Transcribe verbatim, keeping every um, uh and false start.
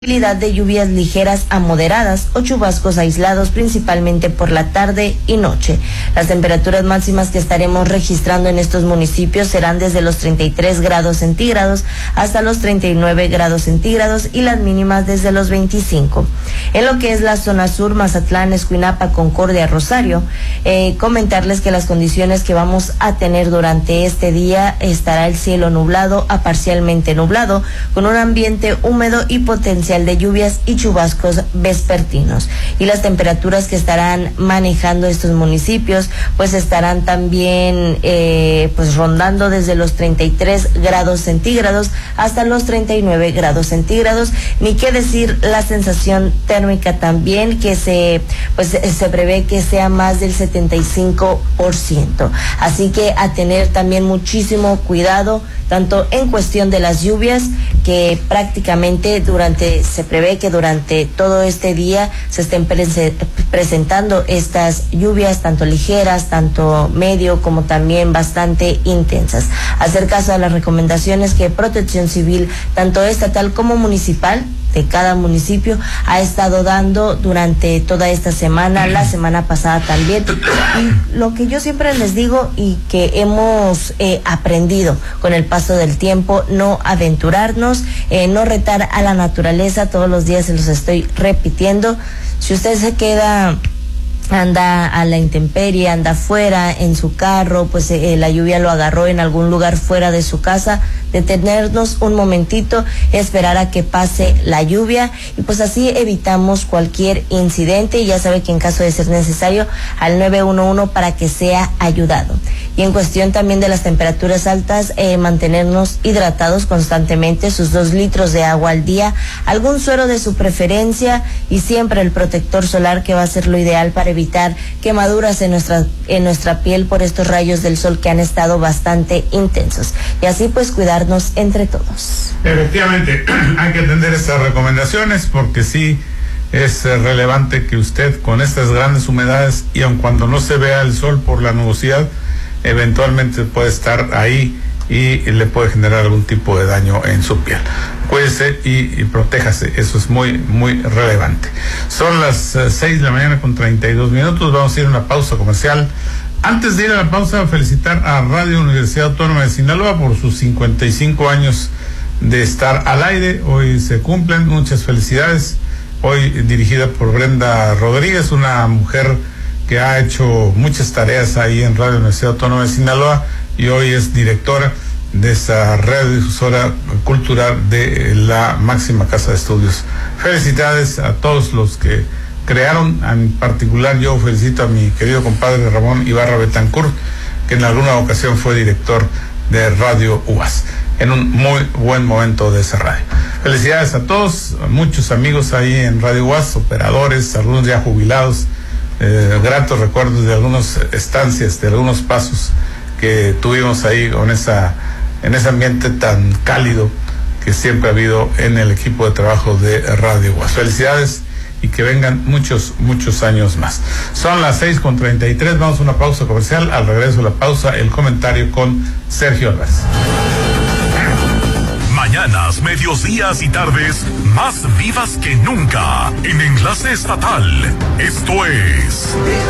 Posibilidad de lluvias ligeras a moderadas o chubascos aislados principalmente por la tarde y noche. Las temperaturas máximas que estaremos registrando en estos municipios serán desde los treinta y tres grados centígrados hasta los treinta y nueve grados centígrados y las mínimas desde los veinticinco. En lo que es la zona sur, Mazatlán, Escuinapa, Concordia, Rosario, eh, comentarles que las condiciones que vamos a tener durante este día estará el cielo nublado a parcialmente nublado con un ambiente húmedo y potencial de lluvias y chubascos vespertinos, y las temperaturas que estarán manejando estos municipios pues estarán también eh, pues rondando desde los treinta y tres grados centígrados hasta los treinta y nueve grados centígrados. Ni qué decir la sensación térmica también, que se pues se prevé que sea más del setenta y cinco por ciento, así que a tener también muchísimo cuidado tanto en cuestión de las lluvias, que prácticamente durante, se prevé que durante todo este día se estén prese, presentando estas lluvias, tanto ligeras, tanto medio, como también bastante intensas. Hacer caso a las recomendaciones que Protección Civil, tanto estatal como municipal, de cada municipio, ha estado dando durante toda esta semana, la semana pasada también. Y lo que yo siempre les digo y que hemos eh, aprendido con el paso del tiempo, no aventurarnos, eh, no retar a la naturaleza, todos los días se los estoy repitiendo. Si usted se queda, anda a la intemperie, anda fuera en su carro, pues eh, la lluvia lo agarró en algún lugar fuera de su casa, detenernos un momentito, esperar a que pase la lluvia y pues así evitamos cualquier incidente. Y ya sabe que en caso de ser necesario al nueve uno uno para que sea ayudado. Y en cuestión también de las temperaturas altas, eh, mantenernos hidratados constantemente, sus dos litros de agua al día, algún suero de su preferencia y siempre el protector solar, que va a ser lo ideal para evitar quemaduras en nuestra, en nuestra piel por estos rayos del sol que han estado bastante intensos. Y así pues cuidarnos entre todos. Efectivamente, hay que atender estas recomendaciones porque sí es relevante que usted con estas grandes humedades y aun cuando no se vea el sol por la nubosidad, eventualmente puede estar ahí y le puede generar algún tipo de daño en su piel. Cuídese y, y protéjase, eso es muy, muy relevante. Son las uh, seis de la mañana con treinta y dos minutos, vamos a ir a una pausa comercial. Antes de ir a la pausa, felicitar a Radio Universidad Autónoma de Sinaloa por sus cincuenta y cinco años de estar al aire. Hoy se cumplen, muchas felicidades. Hoy dirigida por Brenda Rodríguez, una mujer que ha hecho muchas tareas ahí en Radio Universidad Autónoma de Sinaloa y hoy es directora de esa radiodifusora cultural de la máxima casa de estudios. Felicidades a todos los que crearon, en particular yo felicito a mi querido compadre Ramón Ibarra Betancourt, que en alguna ocasión fue director de Radio U A S, en un muy buen momento de esa radio. Felicidades a todos, a muchos amigos ahí en Radio U A S, operadores, algunos ya jubilados, eh, gratos recuerdos de algunas estancias, de algunos pasos que tuvimos ahí con esa, en ese ambiente tan cálido que siempre ha habido en el equipo de trabajo de Radio U A S. Felicidades y que vengan muchos, muchos años más. Son las seis con treinta y tres, vamos a una pausa comercial. Al regreso de la pausa, el comentario con Sergio Álvarez. Mañanas, medios días y tardes más vivas que nunca en Enlace Estatal. Esto es